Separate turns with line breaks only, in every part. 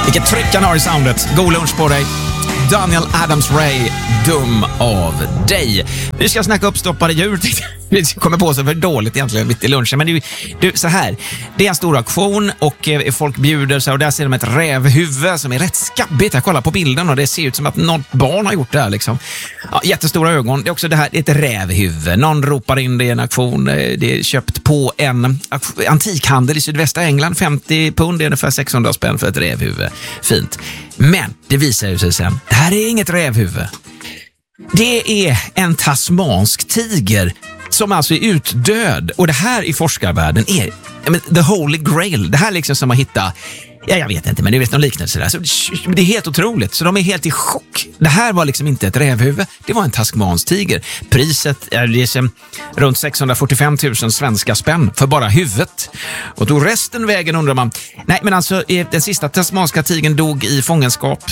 Vilket tryck han har i soundet. God lunch på dig. Daniel Adams-Ray, dum av dig. Vi ska snacka uppstoppade djur. Vi kommer på så för dåligt egentligen mitt i lunchen. Men du, så här. Det är en stor auktion och folk bjuder sig och där ser de ett rävhuvud som är rätt skabbigt. Jag kollar på bilden och det ser ut som att något barn har gjort det här liksom. Ja, jättestora ögon. Det är också det här, ett rävhuvud. Någon ropar in det i en auktion. Det är köpt på en antikhandel i sydvästra England. 50 pund, det är ungefär 600 spänn för ett rävhuvud. Fint. Men det visar sig sen. Det här är inget rävhuvud. Det är en tasmansk tiger som alltså är utdöd. Och det här i forskarvärlden är the holy grail. Det här är liksom som att hitta, jag vet inte, men det är någon liknelse där. Så det är helt otroligt. Så de är helt i chock. Det här var liksom inte ett rävhuvud. Det var en tasmansk tiger. Priset är runt 645 000 svenska spänn för bara huvudet. Och då resten vägen undrar man. Nej, men alltså den sista tasmanska tigern dog i fångenskap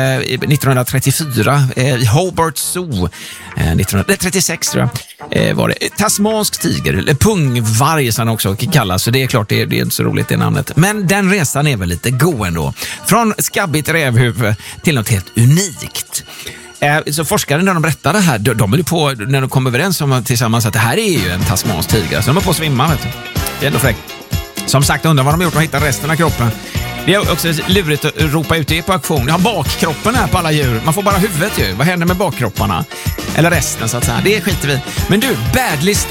1934 i Hobart Zoo. 1936 tror jag var det. Tasmansk tiger, eller pungvarg som han också kallas. Så det är klart, det är inte så roligt det namnet. Men den resan är väl lite god ändå. Från skabbigt rävhuvud till något helt unikt. Så forskare när de berättar det här, de är ju på, när de kommer överens om tillsammans att det här är ju en tasmansk tiger. Så de är på att svimma, vet du. Det är ändå fräckt. Som sagt, undrar vad de har gjort för att hitta resten av kroppen. Det är också lurigt att ropa ut det på auktion. Jag har bakkroppen här på alla djur. Man får bara huvudet ju. Vad händer med bakkropparna? Eller resten så att säga. Det skiter vi. Men du, badlist